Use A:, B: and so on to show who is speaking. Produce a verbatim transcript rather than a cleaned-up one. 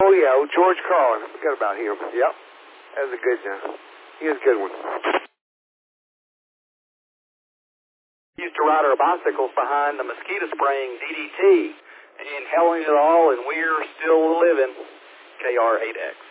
A: Oh, yeah, oh, George Carlin. I forgot about him. Yep. That was a good one. He was a good one.
B: Used to ride our bicycles behind the mosquito spraying D D T, inhaling it all, and we're still living. K R eight X.